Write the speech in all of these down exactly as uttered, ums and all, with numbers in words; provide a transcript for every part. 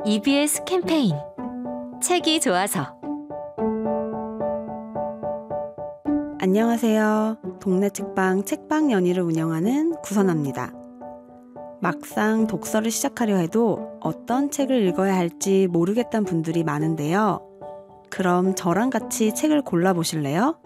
이비에스 캠페인 책이 좋아서. 안녕하세요. 동네 책방 책방 연의를 운영하는 구선아입니다. 막상 독서를 시작하려 해도 어떤 책을 읽어야 할지 모르겠다는 분들이 많은데요. 그럼 저랑 같이 책을 골라보실래요?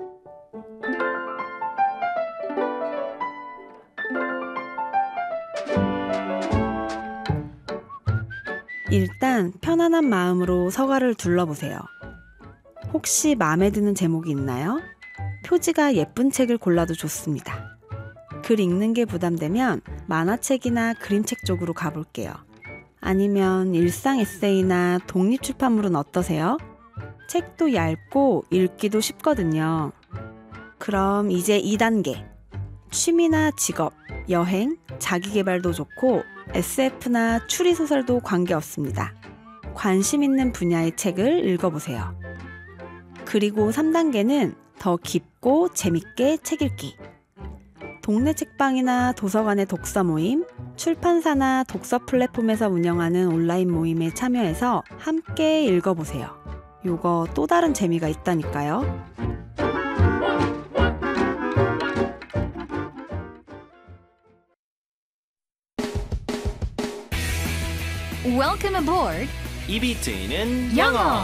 일단 편안한 마음으로 서가를 둘러보세요. 혹시 마음에 드는 제목이 있나요? 표지가 예쁜 책을 골라도 좋습니다. 글 읽는 게 부담되면 만화책이나 그림책 쪽으로 가볼게요. 아니면 일상 에세이나 독립출판물은 어떠세요? 책도 얇고 읽기도 쉽거든요. 그럼 이제 이 단계. 취미나 직업, 여행, 자기계발도 좋고 에스에프나 추리소설도 관계없습니다. 관심 있는 분야의 책을 읽어보세요. 그리고 삼 단계는 더 깊고 재밌게 책 읽기. 동네 책방이나 도서관의 독서 모임, 출판사나 독서 플랫폼에서 운영하는 온라인 모임에 참여해서 함께 읽어보세요. 요거 또 다른 재미가 있다니까요. Welcome aboard. 입이 트이는 영어. 영어.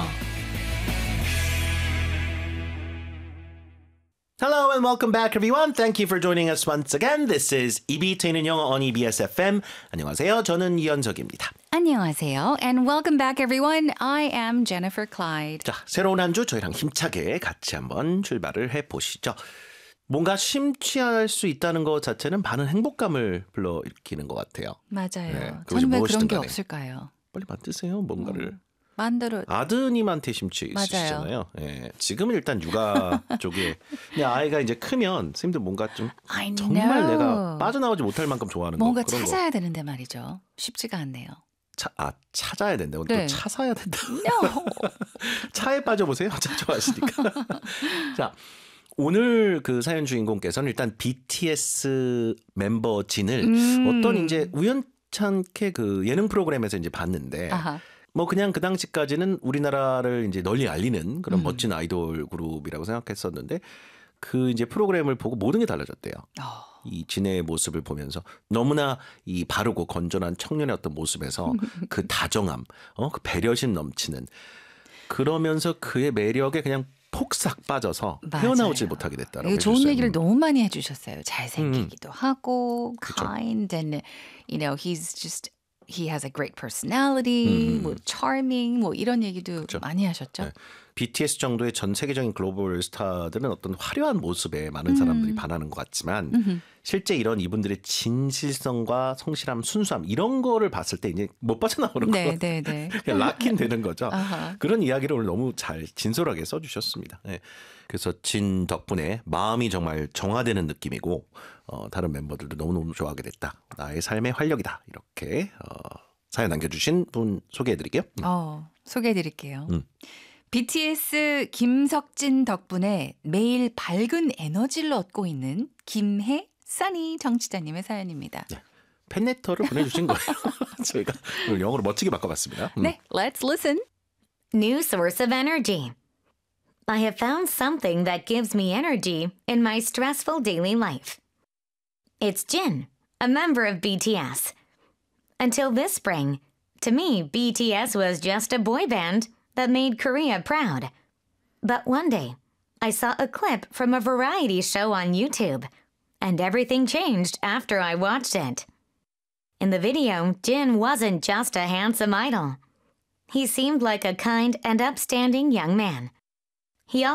Hello and welcome back, everyone. Thank you for joining us once again. This is 입이 트이는 영어 on 이비에스 에프엠. 안녕하세요. 저는 이현석입니다. 안녕하세요. And welcome back, everyone. I am Jennifer Clyde. 자, 새로운 한 주 저희랑 힘차게 같이 한번 출발을 해보시죠. 뭔가 심취할 수 있다는 것 자체는 많은 행복감을 불러일으키는 것 같아요. 맞아요. 네, 저는 왜 그런 무엇이든 게 간에. 없을까요? 빨리 만드세요, 뭔가를. 음, 만들어. 아드님한테 심취 맞아요. 있으시잖아요. 예, 지금은 일단 육아 쪽에 근데 아이가 이제 크면 선생님들 뭔가 좀 I 정말 know. 내가 빠져나오지 못할 만큼 좋아하는 뭔가 거 그런 찾아야 되는데 말이죠. 쉽지가 않네요. 거. 차, 아 찾아야 된다고 네. 또 차 사야 된다. No. 차에 빠져보세요. 차 좋아하시니까. 자 오늘 그 사연 주인공께서는 일단 비티에스 멤버 진을 음. 어떤 이제 우연찮게 그 예능 프로그램에서 이제 봤는데. 아하. 뭐 그냥 그 당시까지는 우리나라를 이제 널리 알리는 그런 음. 멋진 아이돌 그룹이라고 생각했었는데 그 이제 프로그램을 보고 모든 게 달라졌대요. 어. 이 진의 모습을 보면서 너무나 이 바르고 건전한 청년의 어떤 모습에서 그 다정함, 어, 그 배려심 넘치는 그러면서 그의 매력에 그냥 폭삭 빠져서 맞아요. 헤어나오질 못하게 됐다라고 이거 좋은 해주셨어요. 얘기를 너무 많이 해주셨어요. 잘생기기도 하고, 그쵸. kind, and you know he's just he has a great personality, 음. 뭐 charming, 뭐 이런 얘기도 그쵸. 많이 하셨죠. 네. 비티에스 정도의 전 세계적인 글로벌 스타들은 어떤 화려한 모습에 많은 사람들이 음. 반하는 것 같지만 음흠. 실제 이런 이분들의 진실성과 성실함, 순수함 이런 거를 봤을 때 이제 못 빠져나오는 네, 거 네, 네. 그냥 락인 되는 거죠. 아하. 그런 이야기를 오늘 너무 잘 진솔하게 써주셨습니다. 네. 그래서 진 덕분에 마음이 정말 정화되는 느낌이고 어, 다른 멤버들도 너무너무 좋아하게 됐다. 나의 삶의 활력이다. 이렇게 어, 사연 남겨주신 분 소개해드릴게요. 음. 어, 소개해드릴게요. 음. 비티에스 김석진 덕분에 매일 밝은 에너지를 얻고 있는 김해 써니 정치자님의 사연입니다. 네. 팬레터를 보내주신 거예요. 저희가 오늘 영어로 멋지게 바꿔봤습니다. 음. 네, let's listen. New source of energy. I have found something that gives me energy in my stressful daily life. It's Jin, a member of B T S. Until this spring, to me, B T S was just a boy band that made Korea proud. But one day, I saw a clip from a variety show on YouTube, and everything changed after I watched it. In the video, Jin wasn't just a handsome idol. He seemed like a kind and upstanding young man. He